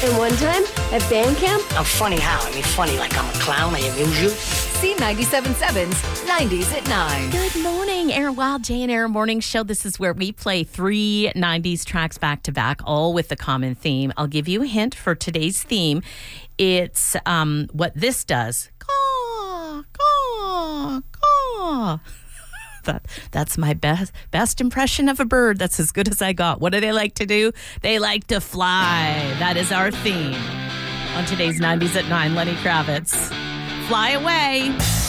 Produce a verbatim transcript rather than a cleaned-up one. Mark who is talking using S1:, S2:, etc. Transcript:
S1: And one time at band camp,
S2: I'm funny how? I mean, funny like I'm a clown, I amuse you.
S3: C ninety-seven point seven's nineties at nine.
S4: Good morning, Aaron Wild, Jay and Aaron Morning Show. This is where we play three nineties tracks back to back, all with a common theme. I'll give you a hint for today's theme. It's um, what this does. Caw, caw, caw. That, that's my best best impression of a bird. That's as good as I got. What do they like to do? They like to fly. That is our theme on today's nineties at nine. Lenny Kravitz. Fly away.